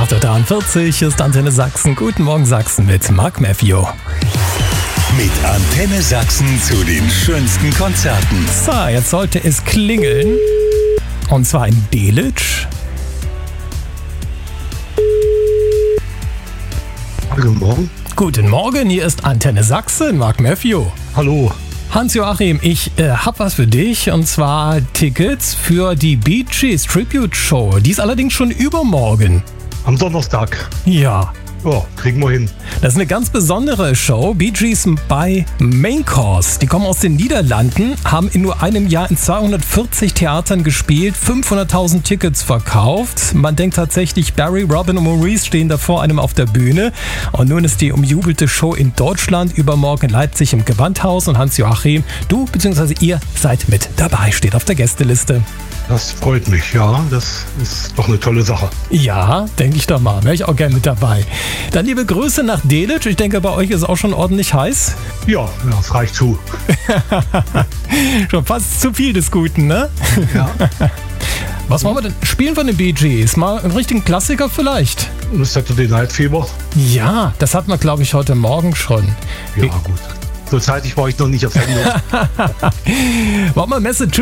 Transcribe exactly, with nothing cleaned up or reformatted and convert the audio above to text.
acht Uhr dreiundvierzig ist Antenne Sachsen. Guten Morgen Sachsen mit Mark Matthew. Mit Antenne Sachsen zu den schönsten Konzerten. So, jetzt sollte es klingeln. Und zwar in Delitzsch. Guten Morgen. Guten Morgen, hier ist Antenne Sachsen, Mark Matthew. Hallo. Hans-Joachim, ich äh, hab was für dich, und zwar Tickets für die Bee Gees Tribute Show. Die ist allerdings schon übermorgen. Am Donnerstag. Ja. Ja, kriegen wir hin. Das ist eine ganz besondere Show. Bee Gees bei Main Course. Die kommen aus den Niederlanden, haben in nur einem Jahr in zweihundertvierzig Theatern gespielt, fünfhunderttausend Tickets verkauft. Man denkt tatsächlich, Barry, Robin und Maurice stehen da vor einem auf der Bühne. Und nun ist die umjubelte Show in Deutschland, übermorgen in Leipzig im Gewandhaus. Und Hans-Joachim, du bzw. ihr seid mit dabei, steht auf der Gästeliste. Das freut mich, ja. Das ist doch eine tolle Sache. Ja, denke ich doch mal. Wäre ich auch gerne mit dabei. Dann liebe Grüße nach Delitzsch. Ich denke, bei euch ist es auch schon ordentlich heiß. Ja, ja, das reicht zu. Schon fast zu viel des Guten, ne? Ja. Was wollen wir denn spielen von den Bee Gees? Mal einen richtigen Klassiker vielleicht? Und Saturday Night Fever? Ja, das hatten wir, glaube ich, heute Morgen schon. Ja, gut. So zeitig war ich noch nicht auf Sendung. Wollen wir Message